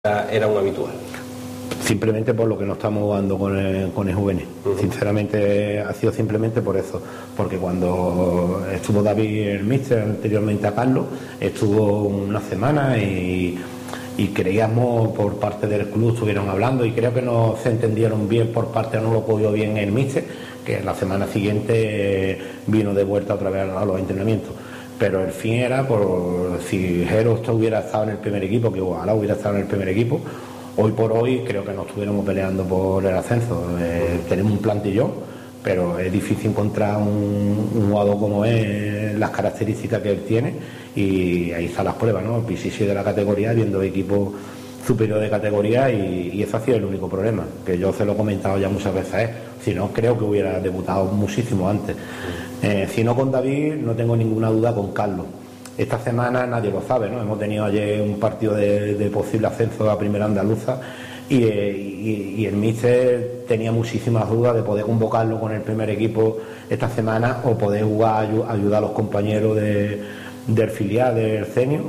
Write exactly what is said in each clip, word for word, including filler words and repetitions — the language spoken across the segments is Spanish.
era un habitual. Simplemente por lo que no estamos jugando con el, con el juvenil. Uh-huh. Sinceramente ha sido simplemente por eso, porque cuando estuvo David el míster anteriormente a Carlos, estuvo una semana y, y creíamos por parte del club estuvieron hablando y creo que no se entendieron bien por parte, no lo cogió bien el míster, que la semana siguiente vino de vuelta otra vez a los entrenamientos. Pero el fin era por si Jero hubiera estado en el primer equipo, que ojalá hubiera estado en el primer equipo. Hoy por hoy creo que no estuviéramos peleando por el ascenso. Eh, tenemos un plantillón, pero es difícil encontrar un, un jugador como es, las características que él tiene, y ahí están las pruebas, ¿no? El P C C de la categoría, viendo equipos superiores de categoría, y, y eso ha sido el único problema, que yo se lo he comentado ya muchas veces a él. Si no, creo que hubiera debutado muchísimo antes. Eh, si no con David, no tengo ninguna duda con Carlos. Esta semana nadie lo sabe, ¿no? Hemos tenido ayer un partido de, de posible ascenso a Primera Andaluza y, y, y el míster tenía muchísimas dudas de poder convocarlo con el primer equipo esta semana o poder jugar, ayudar a los compañeros de, del filial, del senior,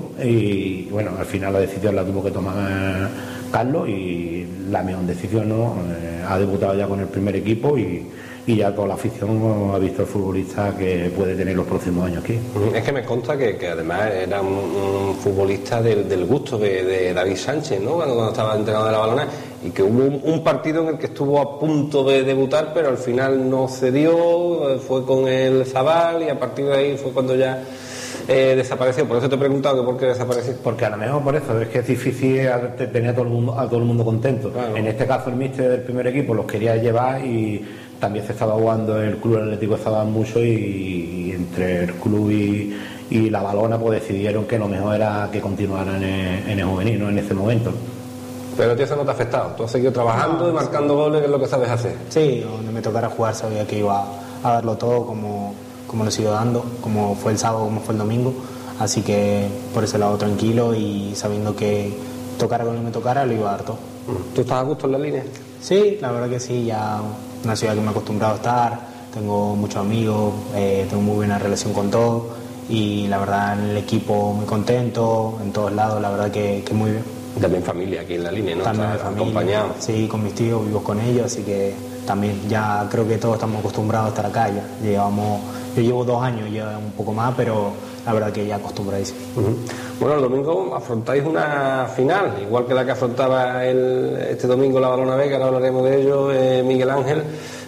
y bueno, al final la decisión la tuvo que tomar Carlos y la mejor decisión, ¿no? Eh, ha debutado ya con el primer equipo y y ya toda la afición ha visto el futbolista que puede tener los próximos años aquí. Es que me consta que, que además era un, un futbolista del, del gusto de, de David Sánchez, ¿no? Cuando, cuando estaba entrenador de la Balona, y que hubo un, un partido en el que estuvo a punto de debutar, pero al final no cedió, fue con el Zabal y a partir de ahí fue cuando ya eh, desapareció. Por eso te he preguntado que por qué desapareció. Porque a lo mejor por eso, es que es difícil tener a todo el mundo, a todo el mundo contento. Claro. En este caso el míster del primer equipo los quería llevar y también se estaba jugando el Club Atlético estaba mucho y, y entre el club y, y la Balona pues decidieron que lo mejor era que continuaran en el, en el juvenil, ¿no? En ese momento. Pero a ti eso no te ha afectado, tú has seguido trabajando no, y marcando sí. goles, que es lo que sabes hacer. Sí, donde me tocara jugar sabía que iba a darlo todo como, como lo sigo dando, como fue el sábado, como fue el domingo, así que por ese lado tranquilo y sabiendo que tocara con lo que me tocara lo iba a dar todo. ¿Tú estás a gusto en la línea? Sí, la verdad que sí, ya una ciudad que me he acostumbrado a estar, tengo muchos amigos, eh, tengo muy buena relación con todos y la verdad en el equipo muy contento, en todos lados, la verdad que, que muy bien. También familia aquí en la línea, ¿no? También familia, acompañado. Sí, con mis tíos, vivo con ellos, así que también ya creo que todos estamos acostumbrados a estar acá ya. Llevamos, yo llevo dos años, ya un poco más, pero la verdad que ya acostumbradísimo. Uh-huh. Bueno, el domingo afrontáis una final, igual que la que afrontaba el, este domingo la Balona B, que ahora hablaremos de ello, eh, Miguel Ángel.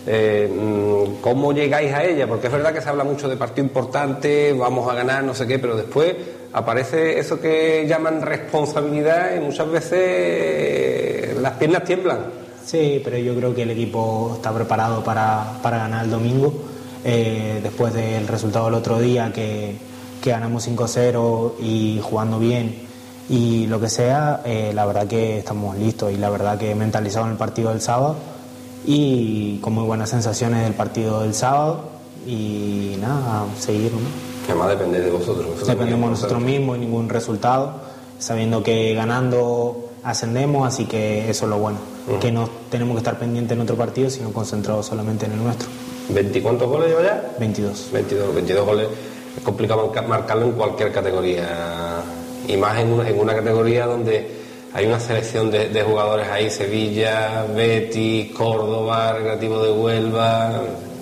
Eh, ¿Cómo llegáis a ella? Porque es verdad que se habla mucho de partido importante, vamos a ganar, no sé qué, pero después aparece eso que llaman responsabilidad y muchas veces eh, las piernas tiemblan. Sí, pero yo creo que el equipo está preparado para, para ganar el domingo. Eh, después del resultado del otro día que, que ganamos cinco cero y jugando bien y lo que sea, eh, la verdad que estamos listos y la verdad que mentalizados en el partido del sábado y con muy buenas sensaciones del partido del sábado y nada, seguir, ¿no? Además depende de vosotros. vosotros Dependemos de nosotros mismos y ningún resultado, sabiendo que ganando ascendemos, así que eso es lo bueno, uh-huh. que no tenemos que estar pendientes en otro partido, sino concentrados solamente en el nuestro. ¿veinte cuántos goles lleva ya? veintidós. veintidós, veintidós goles. Es complicado marcarlo en cualquier categoría, y más en una, en una categoría donde hay una selección de, de jugadores ahí, Sevilla, Betis, Córdoba, Recreativo de Huelva.